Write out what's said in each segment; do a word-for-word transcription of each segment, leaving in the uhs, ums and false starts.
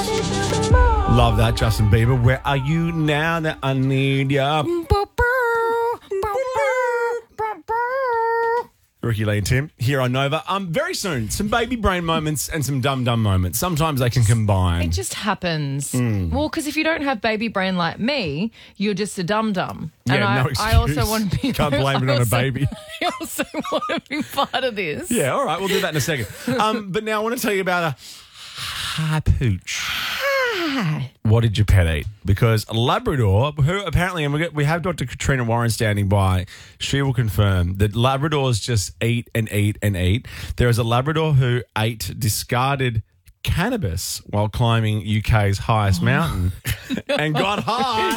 Love that, Justin Bieber. Where are you now that I need ya? Ricky Lee and Tim here on Nova. Um, very soon, some baby brain moments and some dumb dumb moments. Sometimes they can combine. It just happens. Mm. Well, because if you don't have baby brain like me, you're just a dum dum. Yeah, and I, no excuse. I also want to be. Can't blame it I on a also- baby. I also want to be part of this. Yeah, all right, we'll do that in a second. Um, but now I want to tell you about a high pooch. What did your pet eat? Because a Labrador, who apparently, and we get, we have Doctor Katrina Warren standing by, she will confirm that Labradors just eat and eat and eat. There is a Labrador who ate discarded cannabis while climbing U K's highest Oh. mountain and got high.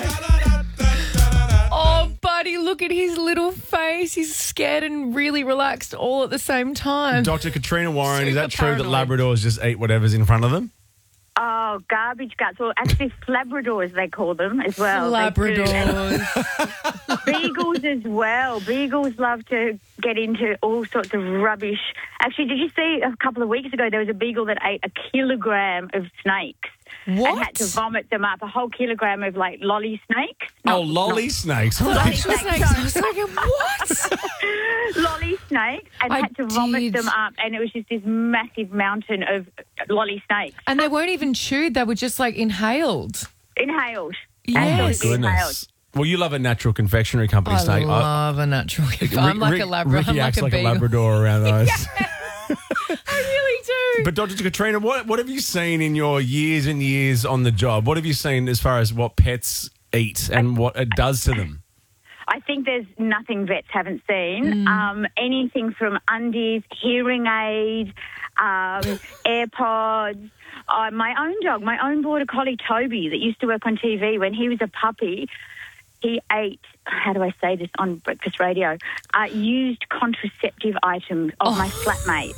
Oh, buddy, look at his little face. He's scared and really relaxed all at the same time. Doctor Katrina Warren, is that Super true that paranoid. Labradors just eat whatever's in front of them? Oh, garbage guts. Well, actually, Labradors, they call them as well. They do. Labradors. Beagles as well. Beagles love to get into all sorts of rubbish. Actually, did you see a couple of weeks ago there was a beagle that ate a kilogram of snakes What? and had to vomit them up, a whole kilogram of, like, lolly snakes? Oh, Not- lolly snakes. Lolly Snakes. snakes. I was like, what? not- lolly snakes and I had to vomit did. them up, and it was just this massive mountain of lolly snakes And they weren't even chewed. They were just like inhaled. inhaled. Yes. Absolutely inhaled. Goodness. Well, you love a natural confectionery company I snake. love a natural. I'm like Rick- a Labrador. Ricky I'm like acts a like a beagle. Labrador around those. I really do. But Doctor Katrina, what what have you seen in your years and years on the job? What have you seen as far as what pets eat and what it does to them? I think there's nothing vets haven't seen. Um, anything from undies, hearing aids, um, AirPods. Uh, my own dog, my own border collie Toby, that used to work on T V when he was a puppy, he ate, how do I say this on breakfast radio, uh, used contraceptive items of my flatmate,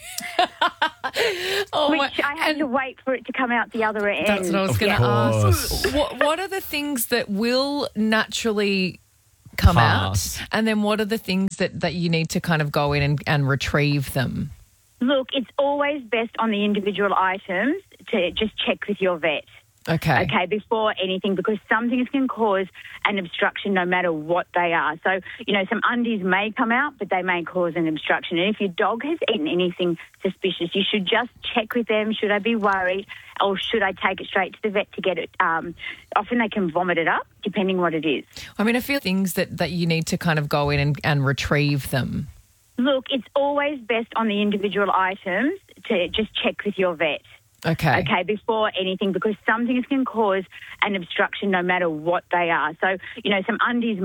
oh which my, I had and to wait for it to come out the other end. that's what I was Of going to course. ask. What, what are the things that will naturally come Pass. out? And then what are the things that, that you need to kind of go in and, and retrieve them? Look, it's always best on the individual items to just check with your vet. Okay. Okay, before anything, because some things can cause an obstruction no matter what they are. So, you know, some undies may come out, but they may cause an obstruction. And if your dog has eaten anything suspicious, you should just check with them. Should I be worried, or should I take it straight to the vet to get it? Um, often they can vomit it up, depending what it is. I mean, I feel things that, that you need to kind of go in and, and retrieve them. Look, it's always best on the individual items to just check with your vet. Okay. Okay, before anything, because some things can cause an obstruction no matter what they are. So, you know, some undies